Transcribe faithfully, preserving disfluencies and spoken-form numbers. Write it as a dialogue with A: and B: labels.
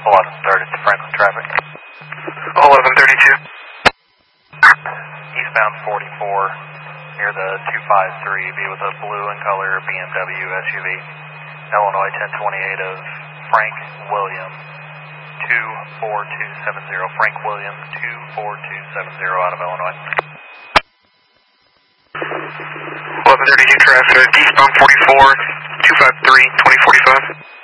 A: eleven thirty to Franklin traffic.
B: eleven thirty-two.
A: Eastbound forty-four near the two five three, be with a blue in color B M W S U V. Illinois ten twenty-eight of Frank William two four two seven zero. Frank William two four two seven zero out of Illinois.
B: eleven thirty-two traffic, eastbound forty-four, two five three, twenty forty-five.